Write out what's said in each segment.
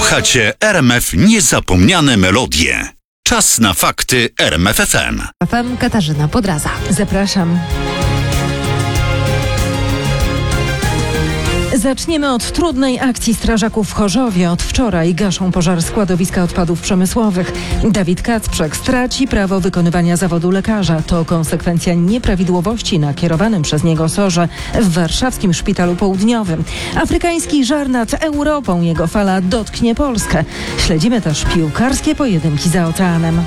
Słuchacie RMF Niezapomniane Melodie. Czas na fakty RMF FM. FM Katarzyna Podraza. Zapraszam. Zaczniemy od trudnej akcji strażaków w Chorzowie. Od wczoraj gaszą pożar składowiska odpadów przemysłowych. Dawid Kacprzek straci prawo wykonywania zawodu lekarza. To konsekwencja nieprawidłowości na kierowanym przez niego sorze w warszawskim Szpitalu Południowym. Afrykański żar nad Europą. Jego fala dotknie Polskę. Śledzimy też piłkarskie pojedynki za oceanem.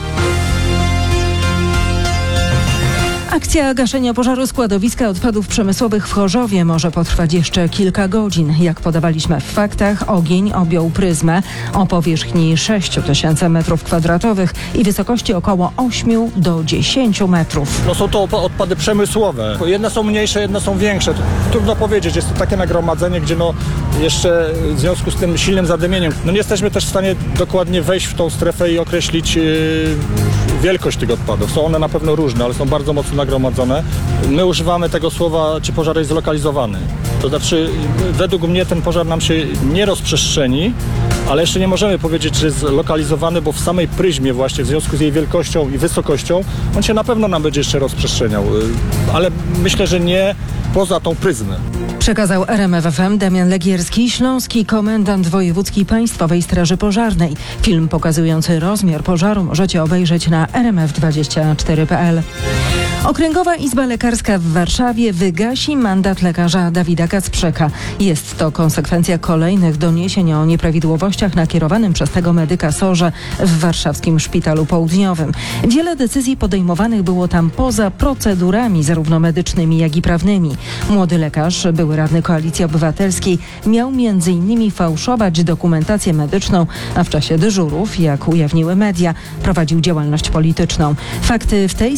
Akcja gaszenia pożaru składowiska odpadów przemysłowych w Chorzowie może potrwać jeszcze kilka godzin. Jak podawaliśmy w faktach, ogień objął Pryzmę o powierzchni 6000 m2 i wysokości około 8 do 10 metrów. No są to odpady przemysłowe. Jedne są mniejsze, jedne są większe. Trudno powiedzieć, jest to takie nagromadzenie, gdzie jeszcze w związku z tym silnym zadymieniem nie jesteśmy też w stanie dokładnie wejść w tą strefę i określić wielkość tych odpadów. Są one na pewno różne, ale są bardzo mocno nagromadzone. My używamy tego słowa, czy pożar jest zlokalizowany. To znaczy, według mnie ten pożar nam się nie rozprzestrzeni, ale jeszcze nie możemy powiedzieć, że jest zlokalizowany, bo w samej Pryzmie właśnie, w związku z jej wielkością i wysokością, on się na pewno nam będzie jeszcze rozprzestrzeniał. Ale myślę, że nie poza tą Pryzmę. Przekazał RMF FM Damian Legierski, śląski komendant wojewódzki Państwowej Straży Pożarnej. Film pokazujący rozmiar pożaru możecie obejrzeć na rmf24.pl. Okręgowa Izba Lekarska w Warszawie wygasi mandat lekarza Dawida Kacprzeka. Jest to konsekwencja kolejnych doniesień o nieprawidłowościach na kierowanym przez tego medyka sorze w warszawskim Szpitalu Południowym. Wiele decyzji podejmowanych było tam poza procedurami zarówno medycznymi, jak i prawnymi. Młody lekarz, były radny Koalicji Obywatelskiej, miał m.in. fałszować dokumentację medyczną, a w czasie dyżurów, jak ujawniły media, prowadził działalność polityczną. Fakty w tej